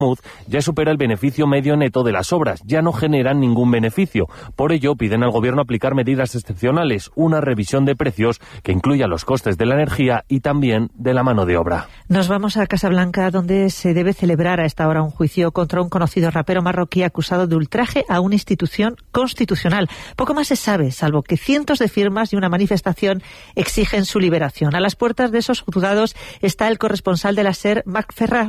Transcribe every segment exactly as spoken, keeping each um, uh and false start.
ya supera el beneficio medio neto de las obras, ya no generan ningún beneficio. Por ello, piden al Gobierno aplicar medidas excepcionales, una revisión de precios que incluya los costes de la energía y también de la mano de obra. Nos vamos a Casablanca, donde se debe celebrar a esta hora un juicio contra un conocido rapero marroquí acusado de ultraje a una institución constitucional. Poco más se sabe, salvo que cientos de firmas y una manifestación exigen su liberación. A las puertas de esos juzgados está el corresponsal de la SER, Marc Ferrà.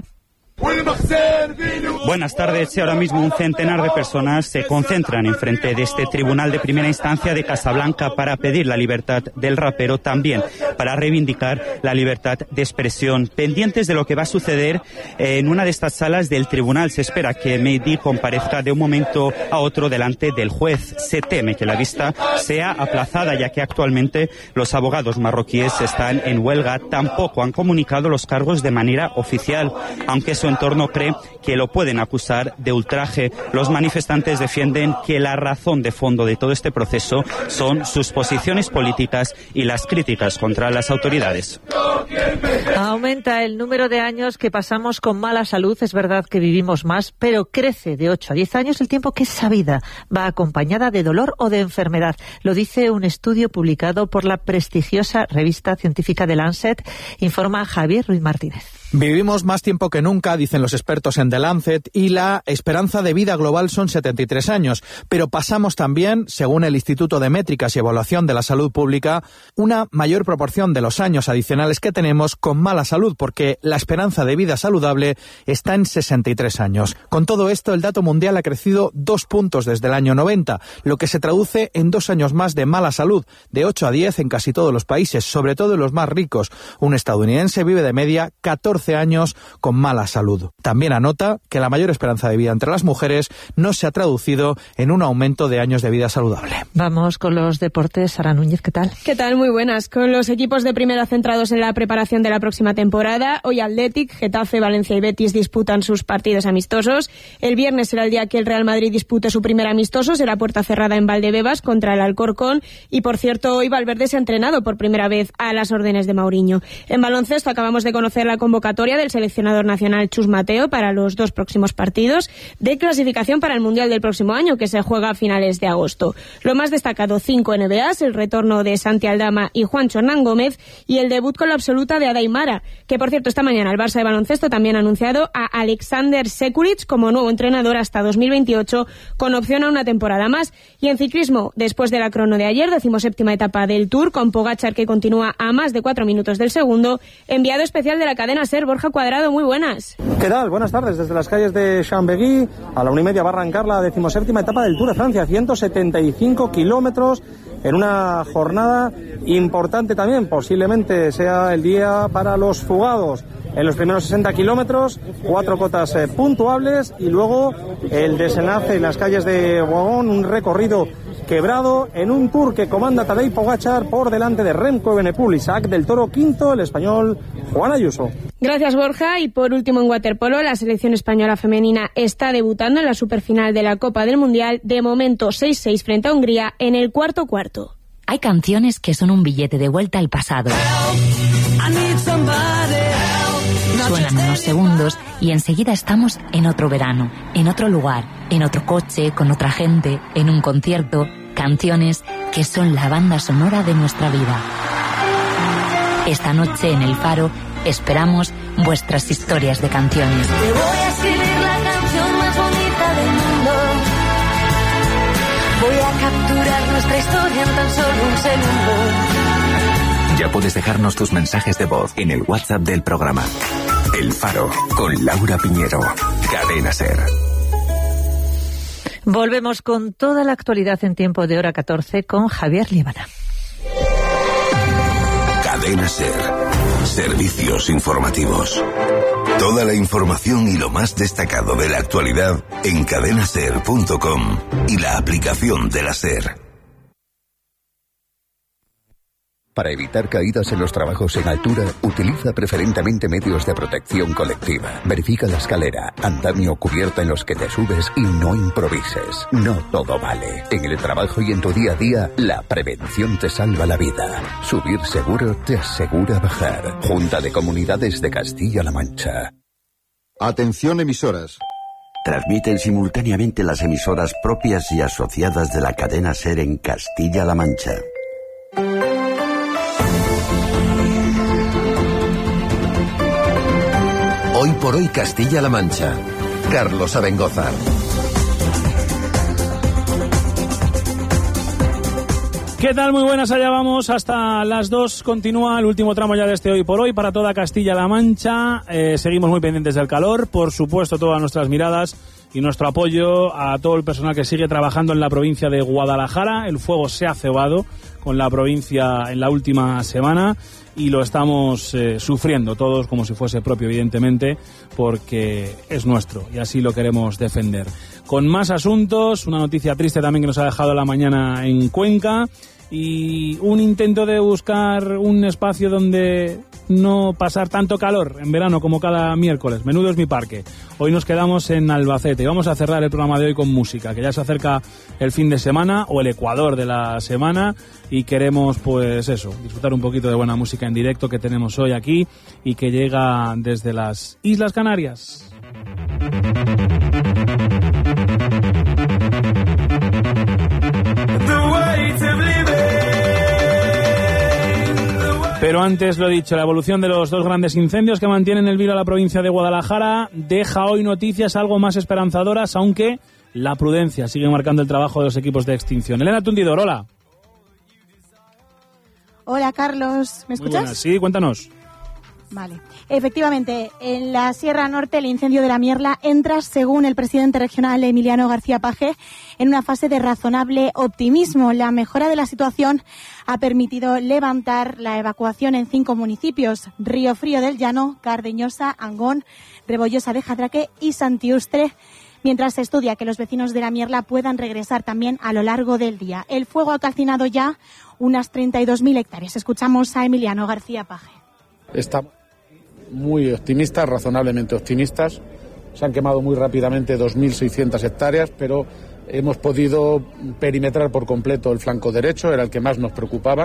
Buenas tardes. Ahora mismo un centenar de personas se concentran enfrente de este tribunal de primera instancia de Casablanca para pedir la libertad del rapero, también para reivindicar la libertad de expresión. Pendientes de lo que va a suceder en una de estas salas del tribunal, se espera que Mehdi comparezca de un momento a otro delante del juez. Se teme que la vista sea aplazada, ya que actualmente los abogados marroquíes están en huelga. Tampoco han comunicado los cargos de manera oficial, aunque su entorno cree que lo pueden acusar de ultraje. Los manifestantes defienden que la razón de fondo de todo este proceso son sus posiciones políticas y las críticas contra las autoridades. Aumenta el número de años que pasamos con mala salud. Es verdad que vivimos más, pero crece de ocho a diez años el tiempo que esa vida va acompañada de dolor o de enfermedad. Lo dice un estudio publicado por la prestigiosa revista científica The Lancet, informa Javier Ruiz Martínez. Vivimos más tiempo que nunca, dicen los expertos en The Lancet, y la esperanza de vida global son setenta y tres años. Pero pasamos también, según el Instituto de Métricas y Evaluación de la Salud Pública, una mayor proporción de los años adicionales que tenemos con mala salud, porque la esperanza de vida saludable está en sesenta y tres años. Con todo esto, el dato mundial ha crecido dos puntos desde el año noventa, lo que se traduce en dos años más de mala salud, de ocho a diez en casi todos los países, sobre todo en los más ricos. Un estadounidense vive de media catorce años con mala salud. También anota que la mayor esperanza de vida entre las mujeres no se ha traducido en un aumento de años de vida saludable. Vamos con los deportes. Sara Núñez, ¿qué tal? ¿Qué tal? Muy buenas. Con los equipos de primera centrados en la preparación de la próxima temporada, hoy Athletic, Getafe, Valencia y Betis disputan sus partidos amistosos. El viernes será el día que el Real Madrid dispute su primer amistoso, será puerta cerrada en Valdebebas contra el Alcorcón. Y por cierto, hoy Valverde se ha entrenado por primera vez a las órdenes de Mourinho. En baloncesto acabamos de conocer la convocatoria del seleccionador nacional Chus Mateo para los dos próximos partidos de clasificación para el Mundial del próximo año, que se juega a finales de agosto. Lo más destacado, cinco N B As, el retorno de Santi Aldama y Juancho Hernán Gómez y el debut con la absoluta de Adaimara, que por cierto esta mañana el Barça de baloncesto también ha anunciado a Alexander Sekulic como nuevo entrenador hasta dos mil veintiocho, con opción a una temporada más. Y en ciclismo, después de la crono de ayer, decimoséptima etapa del Tour, con Pogačar que continúa a más de cuatro minutos del segundo, enviado especial de la cadena SER, Borja Cuadrado, muy buenas. ¿Qué tal? Buenas tardes. Desde las calles de Chambéry a la una y media va a arrancar la decimoséptima etapa del Tour de Francia, ciento setenta y cinco kilómetros en una jornada importante también. Posiblemente sea el día para los fugados. En los primeros sesenta kilómetros, cuatro cotas eh, puntuables y luego el desenlace en las calles de Boigón, un recorrido quebrado en un Tour que comanda Tadej Pogačar por delante de Remco Evenepoel, Isaac del Toro quinto, el español Juan Ayuso. Gracias, Borja. Y por último, en waterpolo, la selección española femenina está debutando en la superfinal de la Copa del Mundial, de momento seis seis frente a Hungría en el cuarto cuarto. Hay canciones que son un billete de vuelta al pasado. Suenan unos segundos y enseguida estamos en otro verano, en otro lugar, en otro coche, con otra gente, en un concierto. Canciones que son la banda sonora de nuestra vida. Esta noche en El Faro esperamos vuestras historias de canciones. Te voy a escribir la canción más bonita del mundo. Voy a capturar nuestra historia en tan solo un segundo. Ya puedes dejarnos tus mensajes de voz en el WhatsApp del programa. El Faro, con Laura Piñero. Cadena SER. Volvemos con toda la actualidad en tiempo de hora catorce con Javier Líbana. Cadena SER. Servicios informativos. Toda la información y lo más destacado de la actualidad en cadena ser punto com y la aplicación de la SER. Para evitar caídas en los trabajos en altura, utiliza preferentemente medios de protección colectiva. Verifica la escalera, andamio o cubierta en los que te subes y no improvises. No todo vale. En el trabajo y en tu día a día, la prevención te salva la vida. Subir seguro te asegura bajar. Junta de Comunidades de Castilla-La Mancha. Atención emisoras. Transmiten simultáneamente las emisoras propias y asociadas de la cadena SER en Castilla-La Mancha. Hoy por hoy Castilla-La Mancha. Carlos Abengozar. ¿Qué tal? Muy buenas, allá vamos. Hasta las dos continúa el último tramo ya de este Hoy por Hoy para toda Castilla-La Mancha. Eh, seguimos muy pendientes del calor. Por supuesto, todas nuestras miradas y nuestro apoyo a todo el personal que sigue trabajando en la provincia de Guadalajara. El fuego se ha cebado con la provincia en la última semana y lo estamos eh, sufriendo todos como si fuese propio, evidentemente, porque es nuestro y así lo queremos defender. Con más asuntos, una noticia triste también que nos ha dejado la mañana en Cuenca y un intento de buscar un espacio donde no pasar tanto calor en verano como cada miércoles. Menudo es mi parque. Hoy nos quedamos en Albacete. Vamos a cerrar el programa de hoy con música, que ya se acerca el fin de semana o el ecuador de la semana y queremos, pues eso, disfrutar un poquito de buena música en directo que tenemos hoy aquí y que llega desde las Islas Canarias. Pero antes, lo dicho, la evolución de los dos grandes incendios que mantienen el vilo a la provincia de Guadalajara deja hoy noticias algo más esperanzadoras, aunque la prudencia sigue marcando el trabajo de los equipos de extinción. Elena Tundidor, hola. Hola, Carlos. ¿Me escuchas? Muy buenas. Sí, cuéntanos. Vale. Efectivamente, en la Sierra Norte el incendio de la Mierla entra, según el presidente regional Emiliano García Paje, en una fase de razonable optimismo. La mejora de la situación ha permitido levantar la evacuación en cinco municipios: Río Frío del Llano, Cardeñosa, Angón, Rebollosa de Jadraque y Santiustre, mientras se estudia que los vecinos de la Mierla puedan regresar también a lo largo del día. El fuego ha calcinado ya unas treinta y dos mil hectáreas. Escuchamos a Emiliano García Paje. Estamos muy optimistas, razonablemente optimistas. Se han quemado muy rápidamente dos mil seiscientas hectáreas, pero hemos podido perimetrar por completo el flanco derecho, era el que más nos preocupaba,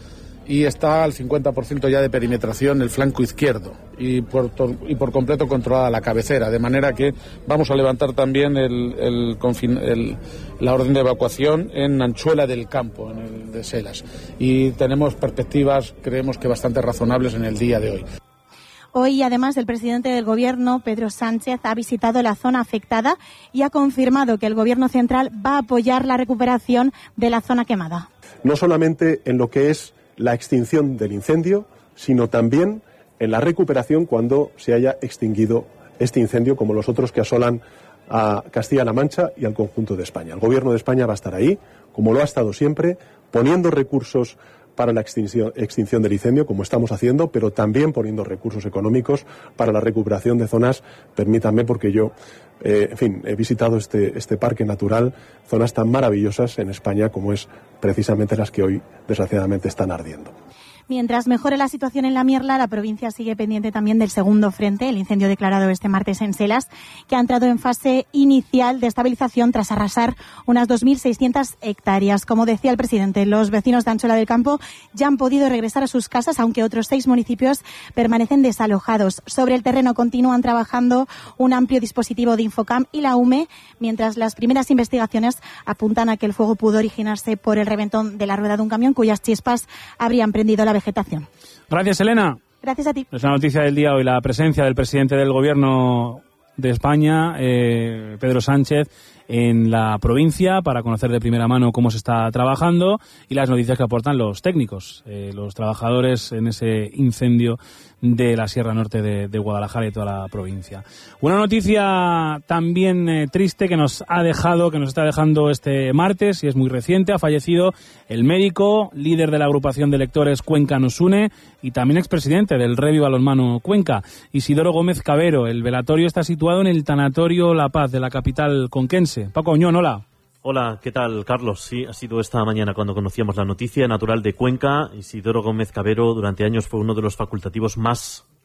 y está al cincuenta por ciento ya de perimetración el flanco izquierdo y por, y por completo controlada la cabecera, de manera que vamos a levantar también el, el, el, la orden de evacuación en Anchuela del Campo, en el de Selas, y tenemos perspectivas, creemos que bastante razonables en el día de hoy. Hoy, además, el presidente del Gobierno, Pedro Sánchez, ha visitado la zona afectada y ha confirmado que el Gobierno central va a apoyar la recuperación de la zona quemada. No solamente en lo que es la extinción del incendio, sino también en la recuperación cuando se haya extinguido este incendio, como los otros que asolan a Castilla-La Mancha y al conjunto de España. El Gobierno de España va a estar ahí, como lo ha estado siempre, poniendo recursos para la extinción, extinción del incendio, como estamos haciendo, pero también poniendo recursos económicos para la recuperación de zonas. Permítanme, porque yo, eh, en fin, he visitado este, este parque natural, zonas tan maravillosas en España como es precisamente las que hoy, desgraciadamente, están ardiendo. Mientras mejore la situación en la Mierla, la provincia sigue pendiente también del segundo frente, el incendio declarado este martes en Selas, que ha entrado en fase inicial de estabilización tras arrasar unas dos mil seiscientas hectáreas. Como decía el presidente, los vecinos de Anchuela del Campo ya han podido regresar a sus casas, aunque otros seis municipios permanecen desalojados. Sobre el terreno continúan trabajando un amplio dispositivo de Infocam y la U M E, mientras las primeras investigaciones apuntan a que el fuego pudo originarse por el reventón de la rueda de un camión cuyas chispas habrían prendido la vegetación. Gracias, Elena. Gracias a ti. Es la noticia del día hoy, la presencia del presidente del Gobierno de España, eh, Pedro Sánchez, en la provincia para conocer de primera mano cómo se está trabajando y las noticias que aportan los técnicos, eh, los trabajadores en ese incendio de la Sierra Norte de, de Guadalajara y toda la provincia. Una noticia también eh, triste que nos ha dejado, que nos está dejando este martes y es muy reciente. Ha fallecido el médico, líder de la agrupación de lectores Cuenca Nos Une y también expresidente del Revi Balonmano Cuenca, Isidoro Gómez Cabero. El velatorio está situado en el Tanatorio La Paz de la capital conquense. Paco Oñón, hola. Hola, ¿qué tal, Carlos? Sí, ha sido esta mañana cuando conocíamos la noticia. Natural de Cuenca, Isidoro Gómez Cabero durante años fue uno de los facultativos más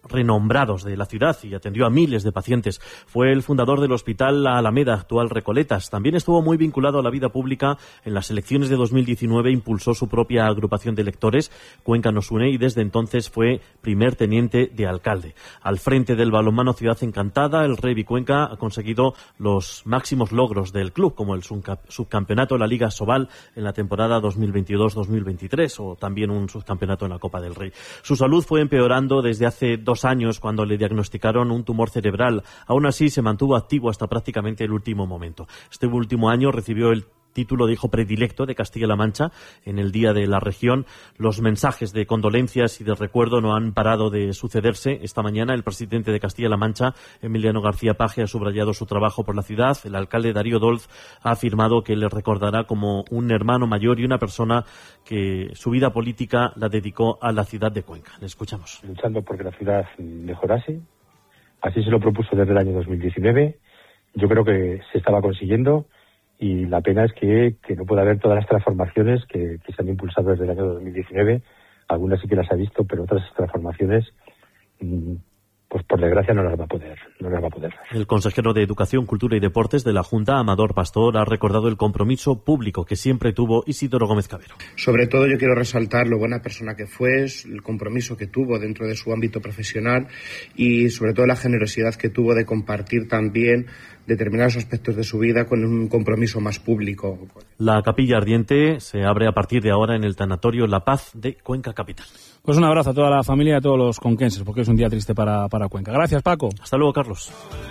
renombrados de la ciudad y atendió a miles de pacientes. Fue el fundador del Hospital La Alameda, actual Recoletas. También estuvo muy vinculado a la vida pública. En las elecciones de dos mil diecinueve impulsó su propia agrupación de electores, Cuenca Nos Une, y desde entonces fue primer teniente de alcalde. Al frente del balonmano Ciudad Encantada, el Revi Cuenca ha conseguido los máximos logros del club, como el subcampeonato de la Liga Sobal en la temporada dos mil veintidós dos mil veintitrés o también un subcampeonato en la Copa del Rey. Su salud fue empeorando desde hace dos años cuando le diagnosticaron un tumor cerebral. Aún así se mantuvo activo hasta prácticamente el último momento. Este último año recibió el título de hijo predilecto de Castilla-La Mancha en el Día de la Región. Los mensajes de condolencias y de recuerdo no han parado de sucederse. Esta mañana el presidente de Castilla-La Mancha, Emiliano García Paje, ha subrayado su trabajo por la ciudad. El alcalde Darío Dolz ha afirmado que le recordará como un hermano mayor y una persona que su vida política la dedicó a la ciudad de Cuenca. Le escuchamos. Luchando porque la ciudad mejorase. Así se lo propuso desde el año dos mil diecinueve. Yo creo que se estaba consiguiendo. Y la pena es que, que no pueda haber todas las transformaciones que, que se han impulsado desde el año dos mil diecinueve. Algunas sí que las ha visto, pero otras transformaciones, pues por desgracia no las va a poder, no las va a poder. El consejero de Educación, Cultura y Deportes de la Junta, Amador Pastor, ha recordado el compromiso público que siempre tuvo Isidoro Gómez Cabero. Sobre todo yo quiero resaltar lo buena persona que fue, el compromiso que tuvo dentro de su ámbito profesional y sobre todo la generosidad que tuvo de compartir también determinados aspectos de su vida con un compromiso más público. La capilla ardiente se abre a partir de ahora en el tanatorio La Paz de Cuenca Capital. Pues un abrazo a toda la familia y a todos los conquenses, porque es un día triste para, para Cuenca. Gracias, Paco. Hasta luego, Carlos.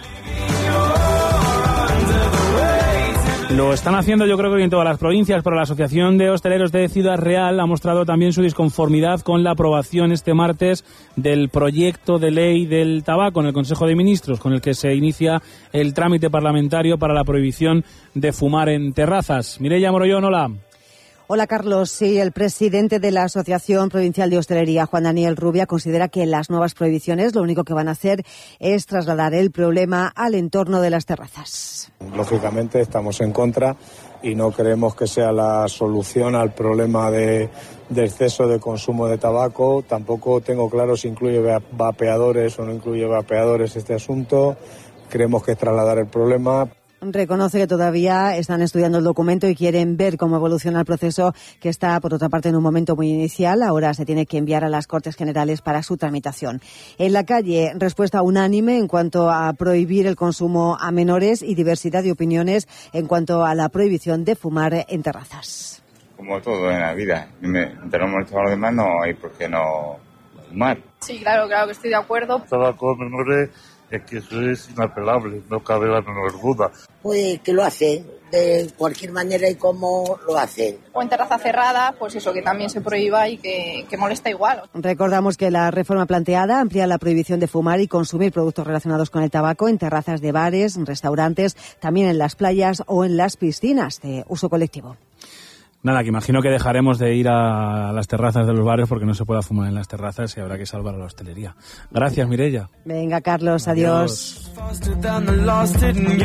Lo están haciendo yo creo que en todas las provincias, pero la Asociación de Hosteleros de Ciudad Real ha mostrado también su disconformidad con la aprobación este martes del proyecto de ley del tabaco en el Consejo de Ministros, con el que se inicia el trámite parlamentario para la prohibición de fumar en terrazas. Mireia Morollón, hola. Hola, Carlos. Sí, el presidente de la Asociación Provincial de Hostelería, Juan Daniel Rubia, considera que las nuevas prohibiciones lo único que van a hacer es trasladar el problema al entorno de las terrazas. Lógicamente estamos en contra y no creemos que sea la solución al problema de, de exceso de consumo de tabaco. Tampoco tengo claro si incluye vapeadores o no incluye vapeadores este asunto. Creemos que es trasladar el problema. Reconoce que todavía están estudiando el documento y quieren ver cómo evoluciona el proceso, que está, por otra parte, en un momento muy inicial. Ahora se tiene que enviar a las Cortes Generales para su tramitación. En la calle, respuesta unánime en cuanto a prohibir el consumo a menores y diversidad de opiniones en cuanto a la prohibición de fumar en terrazas. Como todo en la vida, tenemos a los demás, no hay por qué no fumar. Sí, claro, claro que estoy de acuerdo. Tabaco menores. Es que eso es inapelable, no cabe la menor duda. Pues que lo hacen, de cualquier manera y cómo lo hacen. O en terraza cerrada, pues eso, que también se prohíba y que, que molesta igual. Recordamos que la reforma planteada amplía la prohibición de fumar y consumir productos relacionados con el tabaco en terrazas de bares, restaurantes, también en las playas o en las piscinas de uso colectivo. Nada, que imagino que dejaremos de ir a las terrazas de los bares porque no se pueda fumar en las terrazas y habrá que salvar a la hostelería. Gracias, Mireia. Venga, Carlos, adiós. adiós.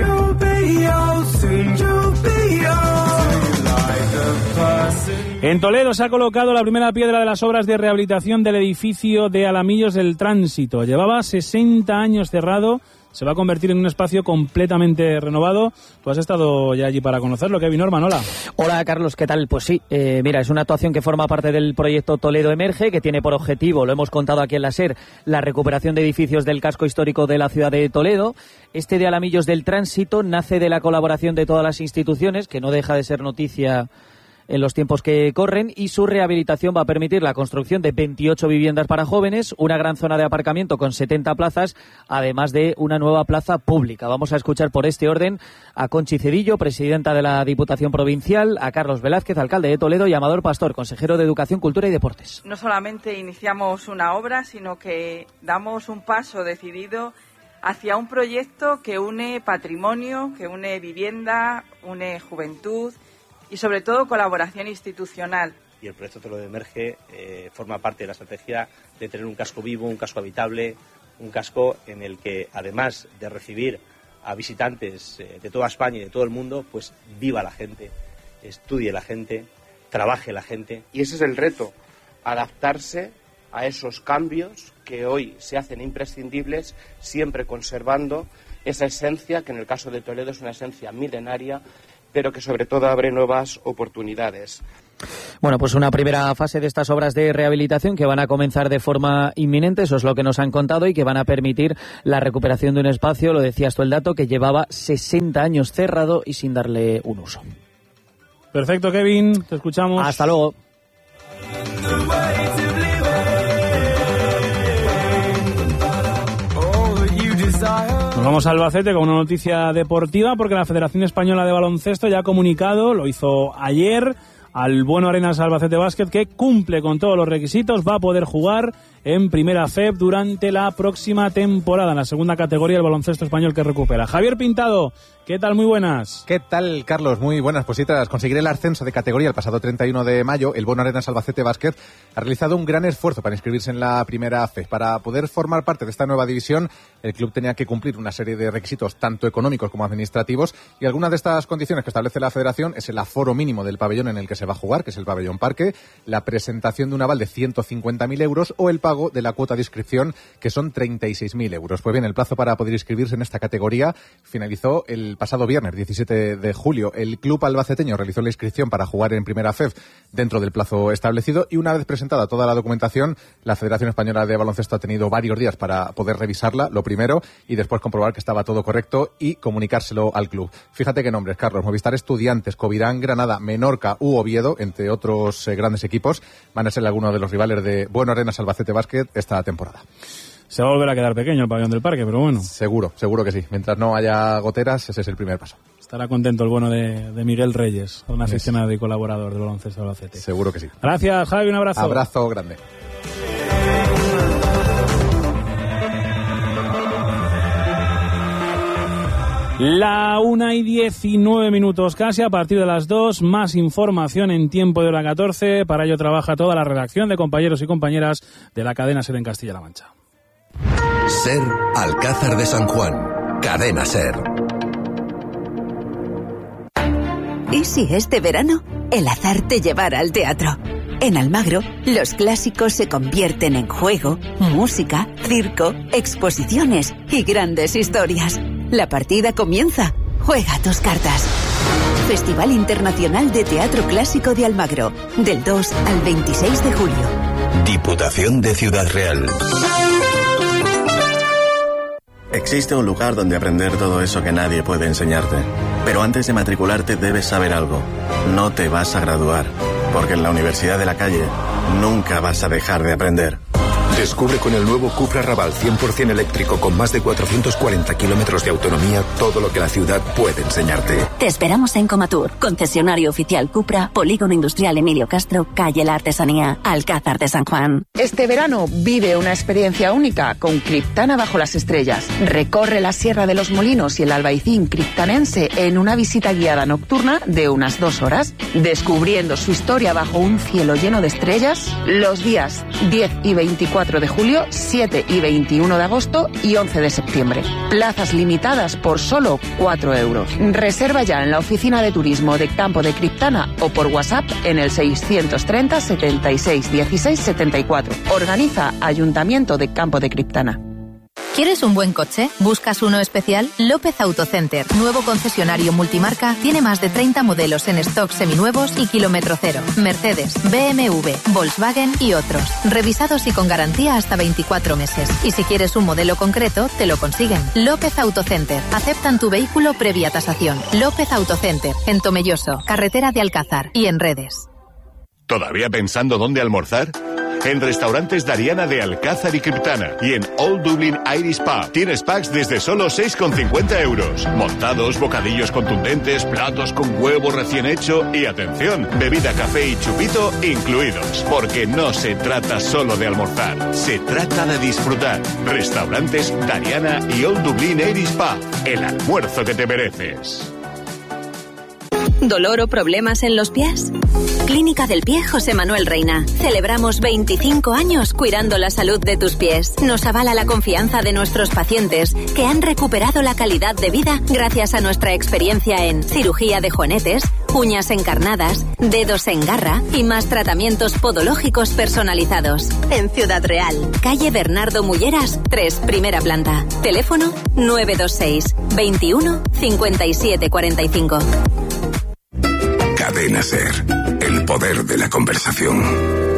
En Toledo se ha colocado la primera piedra de las obras de rehabilitación del edificio de Alamillos del Tránsito. Llevaba sesenta años cerrado. Se va a convertir en un espacio completamente renovado. Tú has estado ya allí para conocerlo. Kevin Norman, hola. Hola, Carlos, ¿qué tal? Pues sí, eh, mira, es una actuación que forma parte del proyecto Toledo Emerge, que tiene por objetivo, lo hemos contado aquí en la SER, la recuperación de edificios del casco histórico de la ciudad de Toledo. Este de Alamillos del Tránsito nace de la colaboración de todas las instituciones, que no deja de ser noticia en los tiempos que corren, y su rehabilitación va a permitir la construcción de veintiocho viviendas para jóvenes, una gran zona de aparcamiento con setenta plazas, además de una nueva plaza pública. Vamos a escuchar por este orden a Conchi Cedillo, presidenta de la Diputación Provincial, a Carlos Velázquez, alcalde de Toledo, y a Amador Pastor, consejero de Educación, Cultura y Deportes. No solamente iniciamos una obra, sino que damos un paso decidido hacia un proyecto que une patrimonio, que une vivienda, une juventud y sobre todo colaboración institucional. Y el proyecto Toledo Emerge eh, forma parte de la estrategia de tener un casco vivo, un casco habitable, un casco en el que, además de recibir a visitantes eh, de toda España y de todo el mundo, pues viva la gente, estudie la gente, trabaje la gente. Y ese es el reto, adaptarse a esos cambios que hoy se hacen imprescindibles, siempre conservando esa esencia que en el caso de Toledo es una esencia milenaria, pero que sobre todo abre nuevas oportunidades. Bueno, pues una primera fase de estas obras de rehabilitación que van a comenzar de forma inminente, eso es lo que nos han contado, y que van a permitir la recuperación de un espacio, lo decías tú el dato, que llevaba sesenta años cerrado y sin darle un uso. Perfecto, Kevin, te escuchamos. Hasta luego. Nos vamos a Albacete con una noticia deportiva, porque la Federación Española de Baloncesto ya ha comunicado, lo hizo ayer, al Bueno Arenas Albacete Basket, que cumple con todos los requisitos, va a poder jugar en Primera F E B durante la próxima temporada, en la segunda categoría del baloncesto español que recupera. Javier Pintado, ¿qué tal? Muy buenas. ¿Qué tal, Carlos? Muy buenas. Pues sí, tras conseguir el ascenso de categoría el pasado treinta y uno de mayo, el Bueno Arenas Albacete Basket ha realizado un gran esfuerzo para inscribirse en la Primera F E B. Para poder formar parte de esta nueva división, el club tenía que cumplir una serie de requisitos tanto económicos como administrativos, y algunas de estas condiciones que establece la Federación es el aforo mínimo del pabellón en el que se va a jugar, que es el pabellón Parque, la presentación de un aval de ciento cincuenta mil euros o el pago de la cuota de inscripción, que son treinta y seis mil euros. Pues bien, el plazo para poder inscribirse en esta categoría finalizó el pasado viernes, diecisiete de julio. El club albaceteño realizó la inscripción para jugar en Primera F E B dentro del plazo establecido, y una vez presentada toda la documentación, la Federación Española de Baloncesto ha tenido varios días para poder revisarla, lo primero, y después comprobar que estaba todo correcto y comunicárselo al club. Fíjate qué nombres, Carlos: Movistar Estudiantes, Covirán, Granada, Menorca u Oviedo, entre otros eh, grandes equipos, van a ser algunos de los rivales de Bueno Arenas Albacete Basket esta temporada. Se va a volver a quedar pequeño el pabellón del Parque, pero bueno. Seguro, seguro que sí. Mientras no haya goteras, ese es el primer paso. Estará contento el bueno de, de Miguel Reyes, una aficionado y colaborador del baloncesto Albacete. Seguro que sí. Gracias, Javi, un abrazo. Abrazo grande. La una y diecinueve minutos casi, a partir de las dos, más información en tiempo de hora catorce. Para ello trabaja toda la redacción de compañeros y compañeras de la cadena SER en Castilla-La Mancha. SER Alcázar de San Juan, Cadena SER. ¿Y si este verano el azar te llevara al teatro? En Almagro, los clásicos se convierten en juego, música, circo, exposiciones y grandes historias. La partida comienza. Juega tus cartas. Festival Internacional de Teatro Clásico de Almagro, del dos al veintiséis de julio. Diputación de Ciudad Real. Existe un lugar donde aprender todo eso que nadie puede enseñarte. Pero antes de matricularte debes saber algo. No te vas a graduar, porque en la Universidad de la Calle nunca vas a dejar de aprender. Descubre con el nuevo Cupra Raval cien por ciento eléctrico con más de cuatrocientos cuarenta kilómetros de autonomía todo lo que la ciudad puede enseñarte. Te esperamos en Comatur, concesionario oficial Cupra, Polígono Industrial Emilio Castro, Calle La Artesanía, Alcázar de San Juan. Este verano vive una experiencia única con Criptana bajo las estrellas. Recorre la Sierra de los Molinos y el Albaicín criptanense en una visita guiada nocturna de unas dos horas, descubriendo su historia bajo un cielo lleno de estrellas los días diez y veinticuatro de julio, siete y veintiuno de agosto y once de septiembre. Plazas limitadas por solo cuatro euros. Reserva ya en la oficina de turismo de Campo de Criptana o por WhatsApp en el seiscientos treinta, setenta y seis, dieciséis, setenta y cuatro. Organiza Ayuntamiento de Campo de Criptana. ¿Quieres un buen coche? ¿Buscas uno especial? López Autocenter, nuevo concesionario multimarca, tiene más de treinta modelos en stock seminuevos y kilómetro cero. Mercedes, B M W, Volkswagen y otros. Revisados y con garantía hasta veinticuatro meses. Y si quieres un modelo concreto, te lo consiguen. López Autocenter. Aceptan tu vehículo previa tasación. López Autocenter, en Tomelloso, carretera de Alcázar y en redes. ¿Todavía pensando dónde almorzar? En Restaurantes Dariana de Alcázar y Criptana y en Old Dublin Irish Pub tienes packs desde solo seis con cincuenta euros. Montados, bocadillos contundentes, platos con huevo recién hecho y, atención, bebida, café y chupito incluidos. Porque no se trata solo de almorzar, se trata de disfrutar. Restaurantes Dariana y Old Dublin Irish Pub, el almuerzo que te mereces. ¿Dolor o problemas en los pies? Clínica del Pie José Manuel Reina. Celebramos veinticinco años cuidando la salud de tus pies. Nos avala la confianza de nuestros pacientes que han recuperado la calidad de vida gracias a nuestra experiencia en cirugía de juanetes, uñas encarnadas, dedos en garra y más tratamientos podológicos personalizados. En Ciudad Real, calle Bernardo Mulleras, tres, primera planta. Teléfono nueve dos seis, veintiuno, cincuenta y siete cuarenta y cinco. Cadena SER, el poder de la conversación.